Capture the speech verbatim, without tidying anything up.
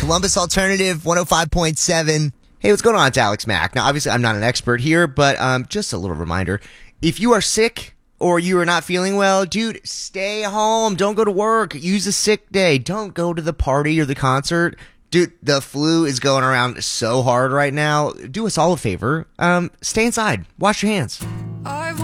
Columbus Alternative one oh five point seven. Hey, what's going on? It's Alex Mack. Now, obviously, I'm not an expert here, but um, just a little reminder. If you are sick or you are not feeling well, dude, stay home. Don't go to work. Use a sick day. Don't go to the party or the concert. Dude, the flu is going around so hard right now. Do us all a favor. Um, stay inside. Wash your hands.